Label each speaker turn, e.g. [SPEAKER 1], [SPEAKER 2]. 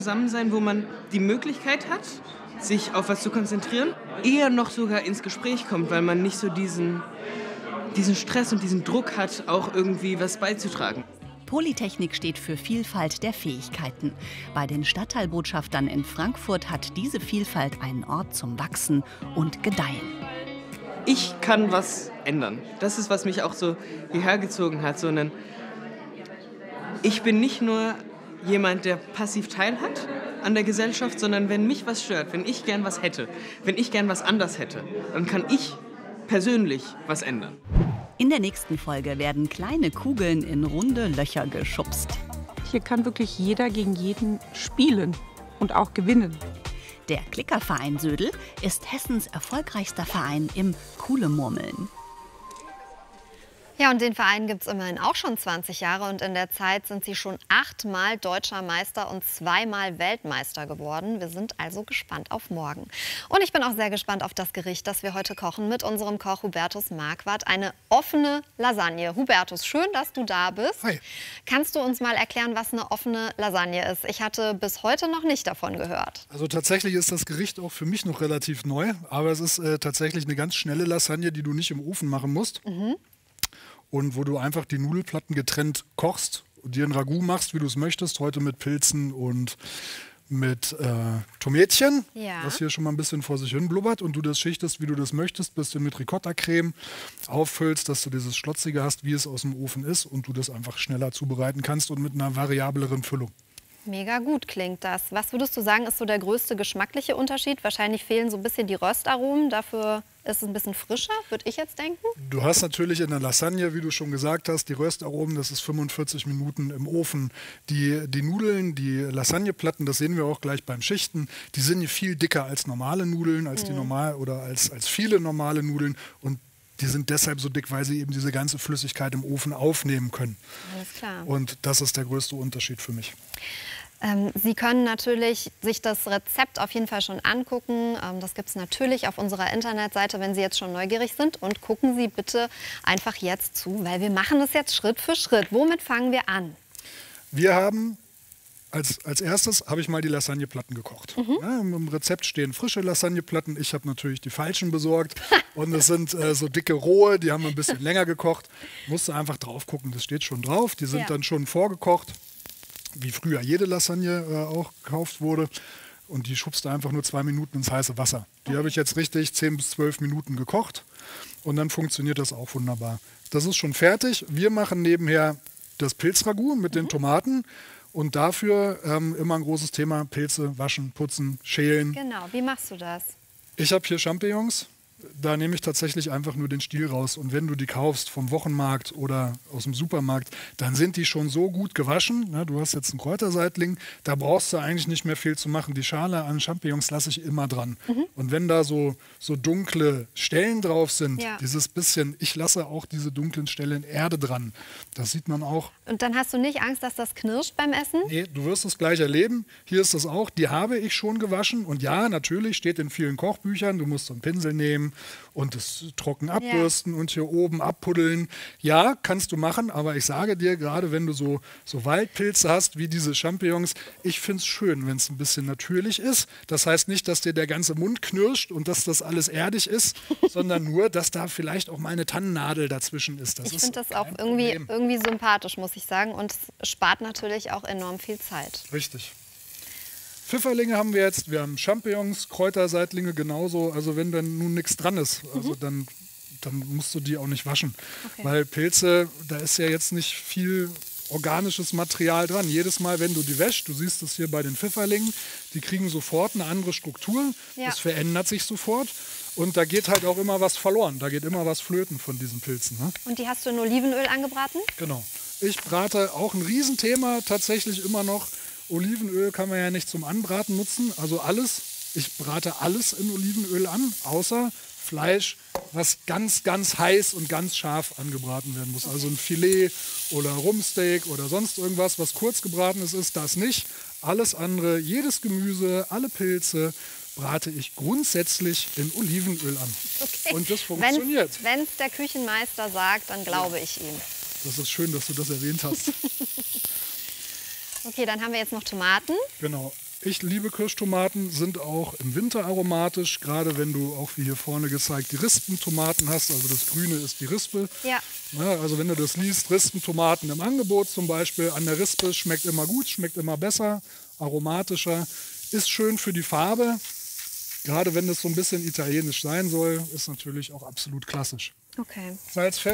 [SPEAKER 1] Zusammen sein, wo man die Möglichkeit hat, sich auf was zu konzentrieren, eher noch sogar ins Gespräch kommt, weil man nicht so diesen Stress und diesen Druck hat, auch irgendwie was beizutragen.
[SPEAKER 2] Polytechnik steht für Vielfalt der Fähigkeiten. Bei den Stadtteilbotschaftern in Frankfurt hat diese Vielfalt einen Ort zum Wachsen und Gedeihen.
[SPEAKER 1] Ich kann was ändern. Das ist, was mich auch so hierher gezogen hat. Ich bin nicht nur jemand, der passiv teilhat an der Gesellschaft, sondern wenn mich was stört, wenn ich gern was hätte, wenn ich gern was anders hätte, dann kann ich persönlich was ändern.
[SPEAKER 2] In der nächsten Folge werden kleine Kugeln in runde Löcher geschubst.
[SPEAKER 3] Hier kann wirklich jeder gegen jeden spielen und auch gewinnen.
[SPEAKER 2] Der Klickerverein Södel ist Hessens erfolgreichster Verein im Kuhlemurmeln.
[SPEAKER 4] Ja, und den Verein gibt es immerhin auch schon 20 Jahre und in der Zeit sind sie schon 8-mal Deutscher Meister und 2-mal Weltmeister geworden. Wir sind also gespannt auf morgen. Und ich bin auch sehr gespannt auf das Gericht, das wir heute kochen mit unserem Koch Hubertus Marquardt. Eine offene Lasagne. Hubertus, schön, dass du da bist.
[SPEAKER 5] Hi.
[SPEAKER 4] Kannst du uns mal erklären, was eine offene Lasagne ist? Ich hatte bis heute noch nicht davon gehört.
[SPEAKER 5] Also tatsächlich ist das Gericht auch für mich noch relativ neu, aber es ist tatsächlich eine ganz schnelle Lasagne, die du nicht im Ofen machen musst. Und wo du einfach die Nudelplatten getrennt kochst und dir ein Ragout machst, wie du es möchtest. Heute mit Pilzen und mit Tomätchen,
[SPEAKER 4] Ja.
[SPEAKER 5] das hier schon mal ein bisschen vor sich hin blubbert. Und du das schichtest, wie du das möchtest, bis du mit Ricotta-Creme auffüllst, dass du dieses Schlotzige hast, wie es aus dem Ofen ist. Und du das einfach schneller zubereiten kannst und mit einer variableren Füllung.
[SPEAKER 4] Mega gut klingt das. Was würdest du sagen, ist so der größte geschmackliche Unterschied? Wahrscheinlich fehlen so ein bisschen die Röstaromen, dafür ist es ein bisschen frischer, würde ich jetzt denken.
[SPEAKER 5] Du hast natürlich in der Lasagne, wie du schon gesagt hast, die Röstaromen, das ist 45 Minuten im Ofen. Die Nudeln, die Lasagneplatten, das sehen wir auch gleich beim Schichten, die sind viel dicker als normale Nudeln, als die normal oder als viele normale Nudeln. Und die sind deshalb so dick, weil sie eben diese ganze Flüssigkeit im Ofen aufnehmen können.
[SPEAKER 4] Alles klar.
[SPEAKER 5] Und das ist der größte Unterschied für mich.
[SPEAKER 4] Sie können natürlich sich das Rezept auf jeden Fall schon angucken. Das gibt es natürlich auf unserer Internetseite, wenn Sie jetzt schon neugierig sind. Und gucken Sie bitte einfach jetzt zu, weil wir machen das jetzt Schritt für Schritt. Womit fangen wir an?
[SPEAKER 5] Wir haben als erstes habe ich mal die Lasagneplatten gekocht. Ja, im Rezept stehen frische Lasagneplatten. Ich habe natürlich die falschen besorgt. Und es sind so dicke rohe, die haben wir ein bisschen länger gekocht. Musst du einfach drauf gucken, das steht schon drauf. Die sind dann schon vorgekocht, wie früher jede Lasagne auch gekauft wurde. Und die schubst du einfach nur 2 Minuten ins heiße Wasser. Die habe ich jetzt richtig 10 bis 12 Minuten gekocht. Und dann funktioniert das auch wunderbar. Das ist schon fertig. Wir machen nebenher das Pilzragout mit den Tomaten. Und dafür immer ein großes Thema: Pilze, waschen, putzen, schälen.
[SPEAKER 4] Genau, wie machst du das?
[SPEAKER 5] Ich habe hier Champignons. Da nehme ich tatsächlich einfach nur den Stiel raus. Und wenn du die kaufst vom Wochenmarkt oder aus dem Supermarkt, dann sind die schon so gut gewaschen. Na, du hast jetzt einen Kräuterseitling, da brauchst du eigentlich nicht mehr viel zu machen. Die Schale an Champignons lasse ich immer dran. Und wenn da so dunkle Stellen drauf sind, dieses bisschen, ich lasse auch diese dunklen Stellen Erde dran. Das sieht man auch.
[SPEAKER 4] Und dann hast du nicht Angst, dass das knirscht beim Essen?
[SPEAKER 5] Nee, du wirst es gleich erleben. Hier ist das auch. Die habe ich schon gewaschen. Und ja, natürlich steht in vielen Kochbüchern, du musst so einen Pinsel nehmen und es trocken abbürsten und hier oben abpuddeln. Ja, kannst du machen, aber ich sage dir, gerade wenn du so Waldpilze hast wie diese Champignons, ich finde es schön, wenn es ein bisschen natürlich ist. Das heißt nicht, dass dir der ganze Mund knirscht und dass das alles erdig ist, sondern nur, dass da vielleicht auch mal eine Tannennadel dazwischen ist. Das
[SPEAKER 4] ich finde das auch irgendwie sympathisch, muss ich sagen. Und es spart natürlich auch enorm viel Zeit.
[SPEAKER 5] Richtig. Pfifferlinge haben wir jetzt, wir haben Champignons, Kräuterseitlinge genauso. Also wenn dann nun nichts dran ist, also dann musst du die auch nicht waschen.
[SPEAKER 4] Okay.
[SPEAKER 5] Weil Pilze, da ist ja jetzt nicht viel organisches Material dran. Jedes Mal, wenn du die wäschst, du siehst es hier bei den Pfifferlingen, die kriegen sofort eine andere Struktur.
[SPEAKER 4] Ja.
[SPEAKER 5] Das verändert sich sofort. Und da geht halt auch immer was verloren. Da geht immer was flöten von diesen Pilzen. Ne?
[SPEAKER 4] Und die hast du in Olivenöl angebraten?
[SPEAKER 5] Genau. Ich brate auch ein Riesenthema tatsächlich immer noch. Olivenöl kann man ja nicht zum Anbraten nutzen. Also alles, ich brate alles in Olivenöl an, außer Fleisch, was ganz, ganz heiß und ganz scharf angebraten werden muss. Also ein Filet oder Rumpsteak oder sonst irgendwas, was kurz gebraten ist, das nicht. Alles andere, jedes Gemüse, alle Pilze brate ich grundsätzlich in Olivenöl an.
[SPEAKER 4] Okay.
[SPEAKER 5] Und das funktioniert.
[SPEAKER 4] Wenn es der Küchenmeister sagt, dann glaube ich ihm.
[SPEAKER 5] Das ist schön, dass du das erwähnt hast.
[SPEAKER 4] Okay, dann haben wir jetzt noch Tomaten.
[SPEAKER 5] Genau. Ich liebe Kirschtomaten, sind auch im Winter aromatisch, gerade wenn du auch wie hier vorne gezeigt die Rispentomaten hast, also das Grüne ist die Rispe.
[SPEAKER 4] Ja.
[SPEAKER 5] Ja, also wenn du das liest, Rispentomaten im Angebot zum Beispiel, an der Rispe schmeckt immer gut, schmeckt immer besser, aromatischer, ist schön für die Farbe. Gerade wenn das so ein bisschen italienisch sein soll, ist natürlich auch absolut klassisch.
[SPEAKER 4] Okay.
[SPEAKER 5] Salz, Pfeffer.